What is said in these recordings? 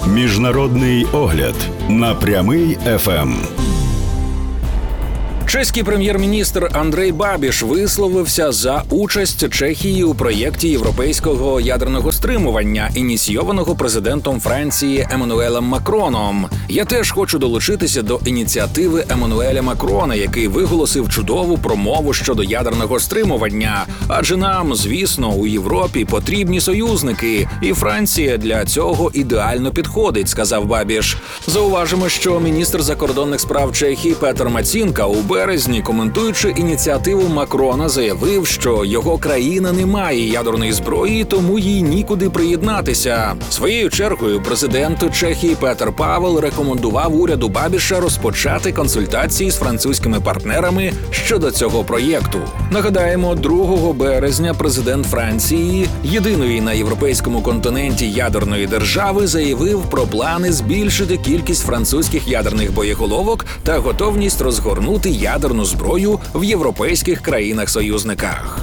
Міжнародний огляд на Прямий ФМ. Чеський прем'єр-міністр Андрей Бабіш висловився за участь Чехії у проєкті європейського ядерного стримування, ініційованого президентом Франції Еммануелем Макроном. Я теж хочу долучитися до ініціативи Еммануеля Макрона, який виголосив чудову промову щодо ядерного стримування. Адже нам, звісно, у Європі потрібні союзники, і Франція для цього ідеально підходить, сказав Бабіш. Зауважимо, що міністр закордонних справ Чехії Петр Мацінка у березні, коментуючи ініціативу Макрона, заявив, що його країна не має ядерної зброї, тому їй нікуди приєднатися. Своєю чергою президент Чехії Петр Павел рекомендував уряду Бабіша розпочати консультації з французькими партнерами щодо цього проєкту. Нагадаємо, 2 березня президент Франції, єдиної на європейському континенті ядерної держави, заявив про плани збільшити кількість французьких ядерних боєголовок та готовність розгорнути ядерну зброю в європейських країнах-союзниках.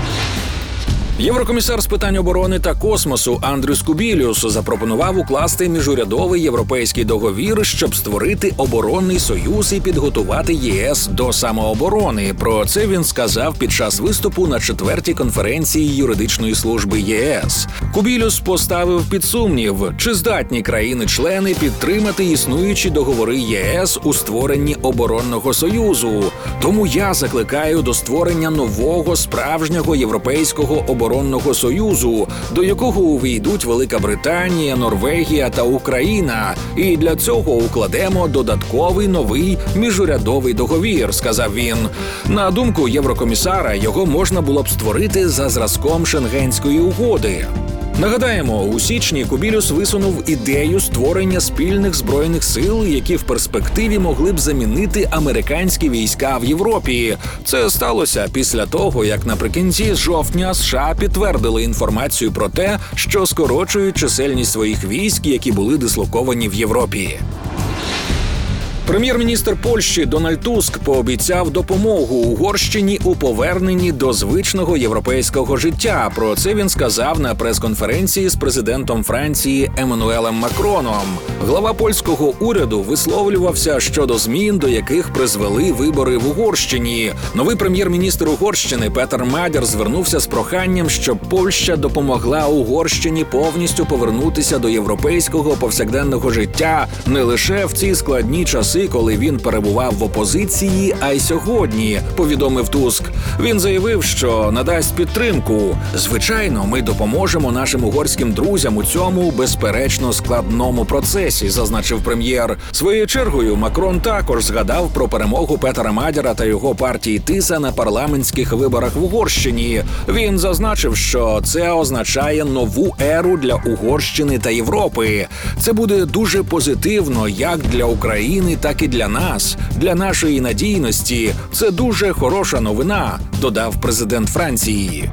Єврокомісар з питань оборони та космосу Андрюс Кубілюс запропонував укласти міжурядовий європейський договір, щоб створити оборонний союз і підготувати ЄС до самооборони. Про це він сказав під час виступу на 4-й конференції юридичної служби ЄС. Кубілюс поставив під сумнів, чи здатні країни-члени підтримати існуючі договори ЄС у створенні оборонного союзу. Тому я закликаю до створення нового справжнього європейського оборонного союзу, до якого увійдуть Велика Британія, Норвегія та Україна. І для цього укладемо додатковий новий міжурядовий договір, сказав він. На думку єврокомісара, його можна було б створити за зразком Шенгенської угоди. Нагадаємо, у січні Кубілюс висунув ідею створення спільних збройних сил, які в перспективі могли б замінити американські війська в Європі. Це сталося після того, як наприкінці жовтня США підтвердили інформацію про те, що скорочують чисельність своїх військ, які були дислоковані в Європі. Прем'єр-міністр Польщі Дональд Туск пообіцяв допомогу Угорщині у поверненні до звичного європейського життя. Про це він сказав на прес-конференції з президентом Франції Еммануелем Макроном. Глава польського уряду висловлювався щодо змін, до яких призвели вибори в Угорщині. Новий прем'єр-міністр Угорщини Петер Мадяр звернувся з проханням, щоб Польща допомогла Угорщині повністю повернутися до європейського повсякденного життя не лише в ці складні часи, коли він перебував в опозиції, а й сьогодні, повідомив Туск. Він заявив, що надасть підтримку. Звичайно, ми допоможемо нашим угорським друзям у цьому, безперечно, складному процесі, зазначив прем'єр. Своєю чергою Макрон також згадав про перемогу Петера Мадяра та його партії ТИСА на парламентських виборах в Угорщині. Він зазначив, що це означає нову еру для Угорщини та Європи. Це буде дуже позитивно як для України, так і для нас, для нашої надійності. Це дуже хороша новина, додав президент Франції.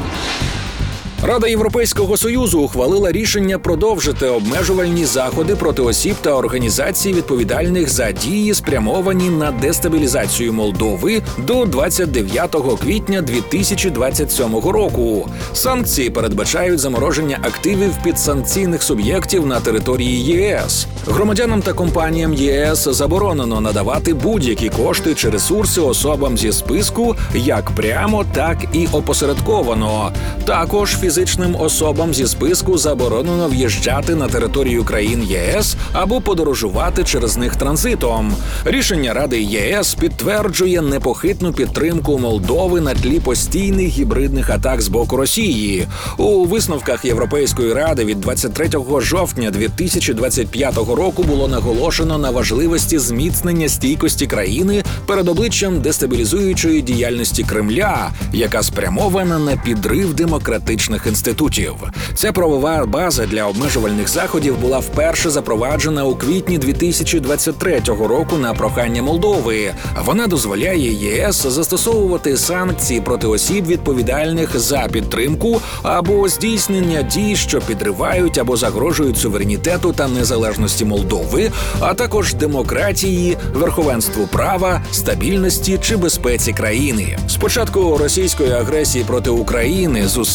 Рада Європейського Союзу ухвалила рішення продовжити обмежувальні заходи проти осіб та організацій, відповідальних за дії, спрямовані на дестабілізацію Молдови, до 29 квітня 2027 року. Санкції передбачають замороження активів підсанкційних суб'єктів на території ЄС. Громадянам та компаніям ЄС заборонено надавати будь-які кошти чи ресурси особам зі списку як прямо, так і опосередковано. Також фізичним особам зі списку заборонено в'їжджати на територію країн ЄС або подорожувати через них транзитом. Рішення Ради ЄС підтверджує непохитну підтримку Молдови на тлі постійних гібридних атак з боку Росії. У висновках Європейської Ради від 23 жовтня 2025 року було наголошено на важливості зміцнення стійкості країни перед обличчям дестабілізуючої діяльності Кремля, яка спрямована на підрив демократичних інститутів. Ця правова база для обмежувальних заходів була вперше запроваджена у квітні 2023 року на прохання Молдови. Вона дозволяє ЄС застосовувати санкції проти осіб, відповідальних за підтримку або здійснення дій, що підривають або загрожують суверенітету та незалежності Молдови, а також демократії, верховенству права, стабільності чи безпеці країни. З початку російської агресії проти України зусилля з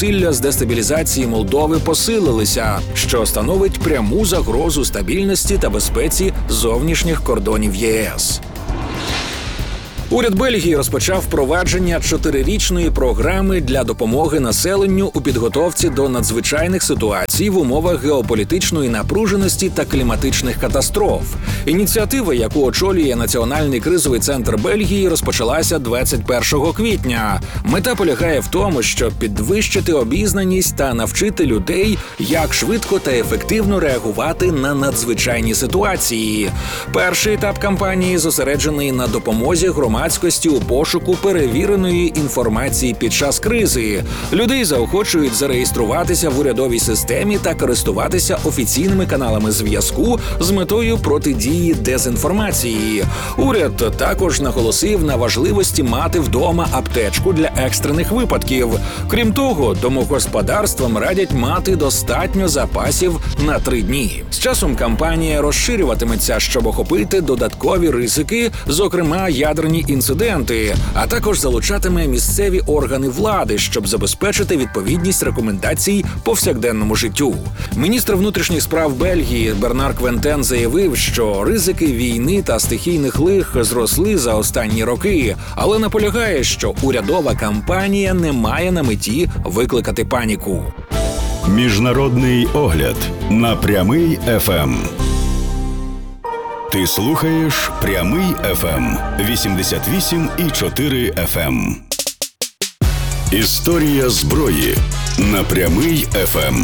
дестабілізації Молдови посилилися, що становить пряму загрозу стабільності та безпеці зовнішніх кордонів ЄС. Уряд Бельгії розпочав впровадження 4-річної програми для допомоги населенню у підготовці до надзвичайних ситуацій в умовах геополітичної напруженості та кліматичних катастроф. Ініціатива, яку очолює Національний кризовий центр Бельгії, розпочалася 21 квітня. Мета полягає в тому, щоб підвищити обізнаність та навчити людей, як швидко та ефективно реагувати на надзвичайні ситуації. Перший етап кампанії зосереджений на допомозі громадськості у пошуку перевіреної інформації під час кризи. Людей заохочують зареєструватися в урядовій системі та користуватися офіційними каналами зв'язку з метою протидії дезінформації. Уряд також наголосив на важливості мати вдома аптечку для екстрених випадків. Крім того, домогосподарствам радять мати достатньо запасів на 3 дні. З часом кампанія розширюватиметься, щоб охопити додаткові ризики, зокрема ядерні інциденти, а також залучатиме місцеві органи влади, щоб забезпечити відповідність рекомендацій повсякденному життю. Міністр внутрішніх справ Бельгії Бернар Квентен заявив, що ризики війни та стихійних лих зросли за останні роки, але наполягає, що урядова кампанія не має на меті викликати паніку. Міжнародний огляд на Прямий ФМ. Ти слухаєш Прямий ФМ 88,4 FM. Історія зброї на Прямий ФМ.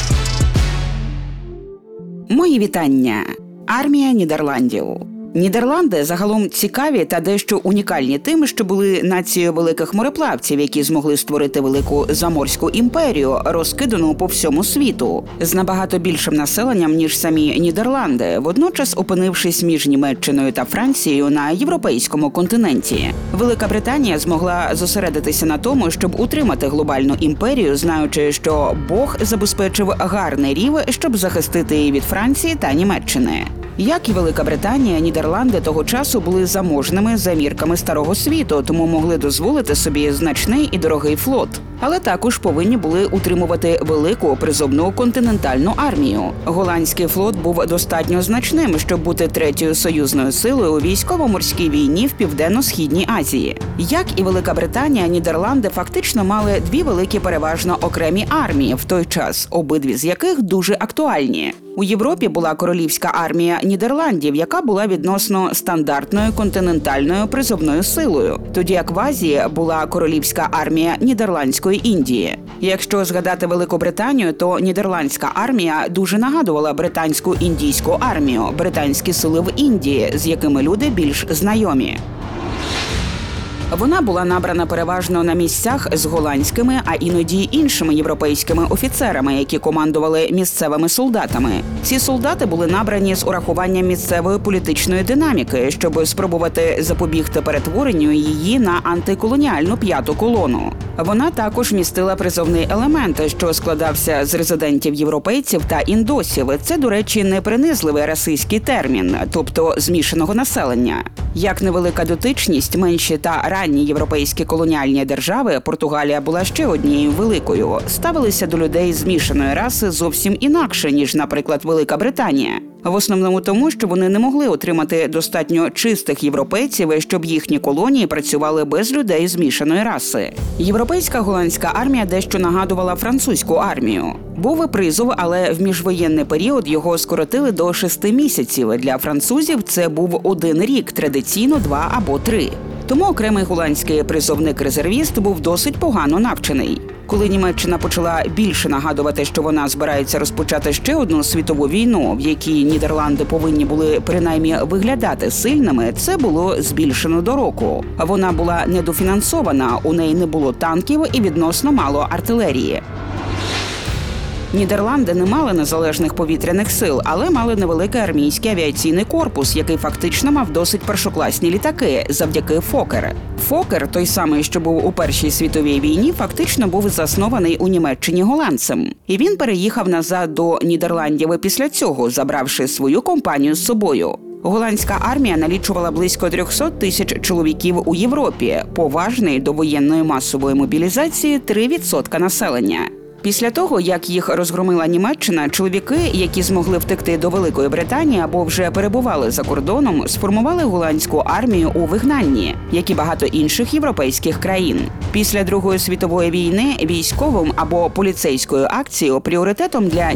Мої вітання. Армія Нідерландів. Нідерланди загалом цікаві та дещо унікальні тим, що були нацією великих мореплавців, які змогли створити велику заморську імперію, розкидану по всьому світу, з набагато більшим населенням, ніж самі Нідерланди, водночас опинившись між Німеччиною та Францією на європейському континенті. Велика Британія змогла зосередитися на тому, щоб утримати глобальну імперію, знаючи, що Бог забезпечив гарний рів, щоб захистити її від Франції та Німеччини. Як і Велика Британія, Нідерланди того часу були заможними за мірками Старого світу, тому могли дозволити собі значний і дорогий флот. Але також повинні були утримувати велику призовну континентальну армію. Голландський флот був достатньо значним, щоб бути третьою союзною силою у військово-морській війні в Південно-Східній Азії. Як і Велика Британія, Нідерланди фактично мали 2 великі переважно окремі армії в той час, обидві з яких дуже актуальні. У Європі була королівська армія Нідерландів, яка була відносно стандартною континентальною призовною силою, тоді як в Азії була королівська армія Нідерландської Індії. Якщо згадати Велику Британію, то нідерландська армія дуже нагадувала британську індійську армію, британські сили в Індії, з якими люди більш знайомі. Вона була набрана переважно на місцях з голландськими, а іноді іншими європейськими офіцерами, які командували місцевими солдатами. Ці солдати були набрані з урахуванням місцевої політичної динаміки, щоб спробувати запобігти перетворенню її на антиколоніальну 5-ту колону. Вона також містила призовний елемент, що складався з резидентів-європейців та індосів. Це, до речі, не принизливий расистський термін, тобто змішаного населення. Як невелика дотичність, менші та ранні європейські колоніальні держави, Португалія була ще однією великою, ставилися до людей змішаної раси зовсім інакше, ніж, наприклад, Велика Британія. В основному тому, що вони не могли отримати достатньо чистих європейців, щоб їхні колонії працювали без людей змішаної раси. Європейська голландська армія дещо нагадувала французьку армію. Був і призов, але в міжвоєнний період його скоротили до 6 місяців. Для французів це був 1 рік, традиційно 2 або 3. Тому окремий голландський призовник-резервіст був досить погано навчений. Коли Німеччина почала більше нагадувати, що вона збирається розпочати ще одну світову війну, в якій Нідерланди повинні були принаймні виглядати сильними, це було збільшено до року. Вона була недофінансована, у неї не було танків і відносно мало артилерії. Нідерланди не мали незалежних повітряних сил, але мали невеликий армійський авіаційний корпус, який фактично мав досить першокласні літаки завдяки Фокер. Фокер, той самий, що був у Першій світовій війні, фактично був заснований у Німеччині голландцем. І він переїхав назад до Нідерландів після цього, забравши свою компанію з собою. Голландська армія налічувала близько 300 тисяч чоловіків у Європі, поважний до воєнної масової мобілізації 3% населення. Після того, як їх розгромила Німеччина, чоловіки, які змогли втекти до Великої Британії або вже перебували за кордоном, сформували голландську армію у вигнанні, як і багато інших європейських країн. Після Другої світової війни військовим або поліцейською акцією пріоритетом для